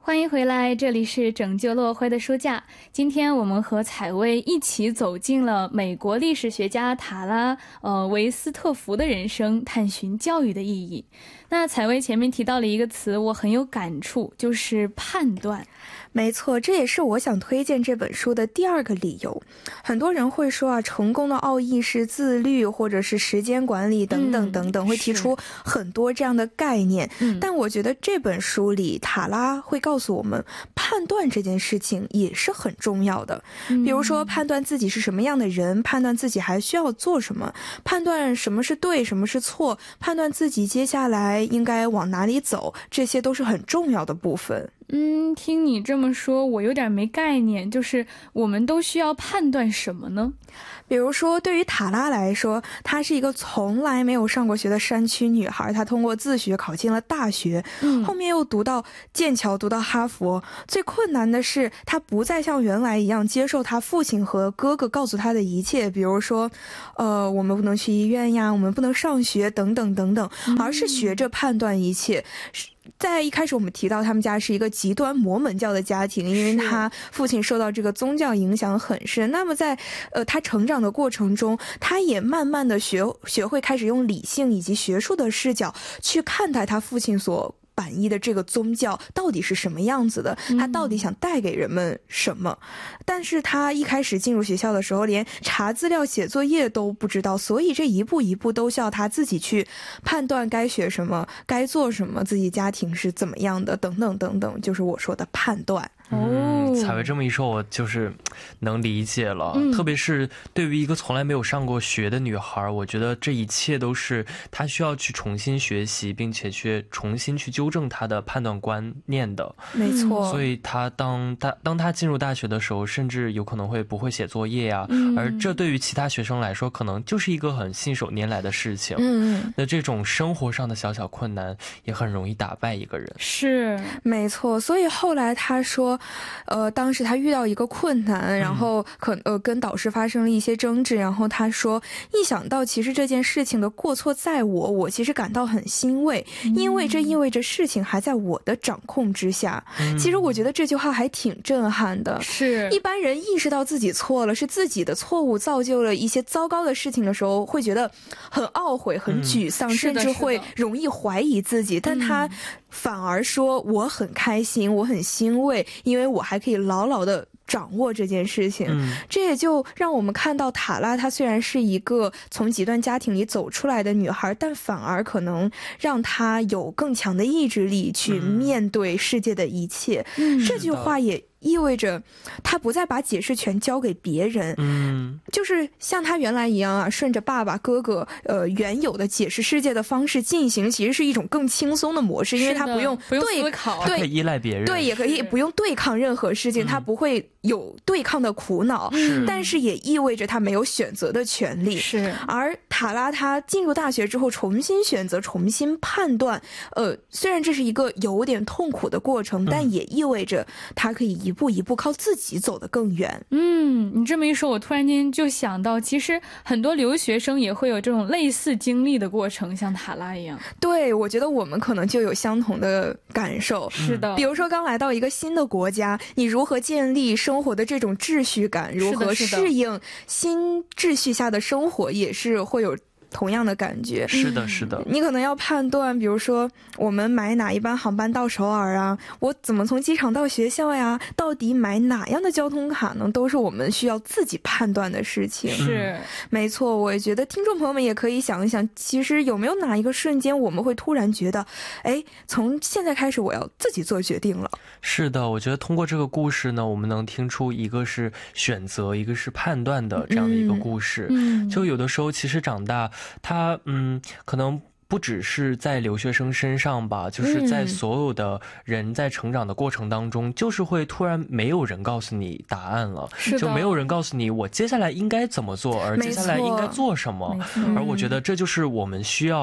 欢迎回来，这里是拯救落灰的书架。今天我们和采薇一起走进了美国历史学家塔拉维斯特福的人生，探寻教育的意义。那采薇前面提到了一个词，我很有感触，就是判断。 没错，这也是我想推荐这本书的第二个理由。很多人会说成功的奥义是自律，或者是时间管理等等等等，会提出很多这样的概念。但我觉得这本书里塔拉会告诉我们，判断这件事情也是很重要的。比如说判断自己是什么样的人，判断自己还需要做什么，判断什么是对，什么是错，判断自己接下来应该往哪里走，这些都是很重要的部分。 听你这么说，我有点没概念，就是我们都需要判断什么呢？ 比如说对于塔拉来说，她是一个从来没有上过学的山区女孩，她通过自学考进了大学，后面又读到剑桥，读到哈佛。最困难的是她不再像原来一样接受她父亲和哥哥告诉她的一切，比如说我们不能去医院呀，我们不能上学等等等等，而是学着判断一切。在一开始我们提到他们家是一个极端摩门教的家庭，因为他父亲受到这个宗教影响很深。那么在他成长的过程中，他也慢慢的学会开始用理性以及学术的视角去看待他父亲所bản意的这个宗教到底是什么样子的，他到底想带给人们什么。但是他一开始进入学校的时候连查资料写作业都不知道，所以这一步一步都需要他自己去判断该学什么，该做什么，自己家庭是怎么样的等等等等，就是我说的判断。 采薇这么一说，我就是能理解了。特别是对于一个从来没有上过学的女孩，我觉得这一切都是她需要去重新学习，并且去重新去纠正她的判断观念的。 没错。 所以她当她进入大学的时候，甚至有可能会不会写作业呀，而这对于其他学生来说，可能就是一个很信手拈来的事情。那这种生活上的小小困难，也很容易打败一个人。 是， 没错。所以后来他说当时他遇到一个困难，然后跟导师发生了一些争执，然后他说一想到其实这件事情的过错在我其实感到很欣慰，因为这意味着事情还在我的掌控之下。其实我觉得这句话还挺震撼的。 是， 一般人意识到自己错了，是自己的错误造就了一些糟糕的事情的时候，会觉得很懊悔，很沮丧，甚至会容易怀疑自己。但他反而说我很开心，我很欣慰，因为我还可以牢牢的掌握这件事情。这也就让我们看到塔拉她虽然是一个从极端家庭里走出来的女孩，但反而可能让她有更强的意志力去面对世界的一切。这句话也意味着他不再把解释权交给别人，就是像他原来一样啊，顺着爸爸哥哥原有的解释世界的方式进行，其实是一种更轻松的模式，因为他不用思考， 他可以依赖别人， 对，也可以不用对抗任何事情，他不会有对抗的苦恼，但是也意味着他没有选择的权利。 是， 而塔拉他进入大学之后重新选择，重新判断，虽然这是一个有点痛苦的过程，但也意味着他可以一步一步靠自己走得更远。 你这么一说，我突然间就想到，其实很多留学生也会有这种类似经历的过程，像塔拉一样。 对，我觉得我们可能就有相同的感受。 是的， 比如说刚来到一个新的国家，你如何建立生活的这种秩序感，如何适应新秩序下的生活，也是会有同样的感觉。 是的，是的。 你可能要判断，比如说我们买哪一班航班到首尔啊，我怎么从机场到学校呀，到底买哪样的交通卡呢，都是我们需要自己判断的事情。 是， 没错。我也觉得听众朋友们也可以想一想，其实有没有哪一个瞬间我们会突然觉得，从现在开始我要自己做决定了。 是的，我觉得通过这个故事呢，我们能听出一个是选择，一个是判断的这样的一个故事。就有的时候其实长大他可能不只是在留学生身上吧，就是在所有的人在成长的过程当中，就是会突然没有人告诉你答案了，就没有人告诉你我接下来应该怎么做，而接下来应该做什么。而我觉得这就是我们需要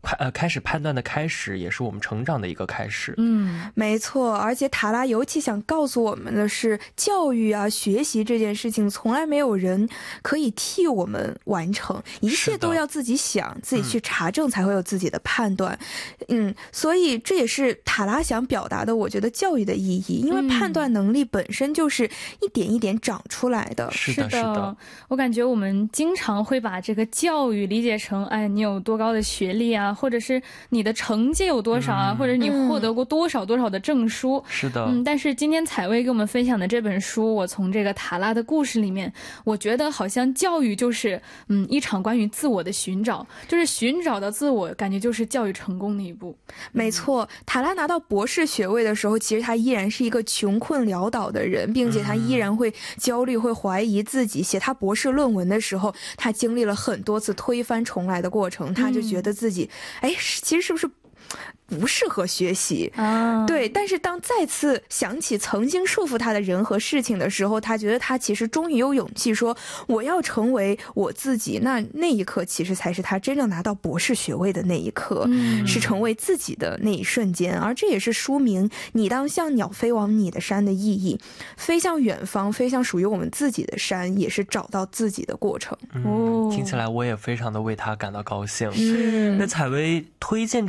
开始判断的开始，也是我们成长的一个开始。 没错。而且塔拉尤其想告诉我们的是，教育啊、学习这件事情，从来没有人可以替我们完成，一切都要自己想、自己去查证，才会有自己的判断。所以这也是塔拉想表达的，我觉得教育的意义，因为判断能力本身就是一点一点长出来的。 是的， 我感觉我们经常会把这个教育理解成，你有多高的学历啊，或者是你的成绩有多少啊，或者你获得过多少的证书。 是的， 但是今天采薇给我们分享的这本书，我从这个塔拉的故事里面，我觉得好像教育就是一场关于自我的寻找，就是寻找到自我，感觉就是教育成功的一步。 没错，塔拉拿到博士学位的时候，其实他依然是一个穷困潦倒的人，并且他依然会焦虑，会怀疑自己。写他博士论文的时候，他经历了很多次推翻重来的过程，他就觉得自己其实是不是不适合学习对，但是当再次想起曾经束缚他的人和事情的时候，他觉得他其实终于有勇气说我要成为我自己。那一刻其实才是他真正拿到博士学位的那一刻，是成为自己的那一瞬间。而这也是书名你当像鸟飞往你的山的意义，飞向远方，飞向属于我们自己的山，也是找到自己的过程。 听起来我也非常的为他感到高兴。那采薇推荐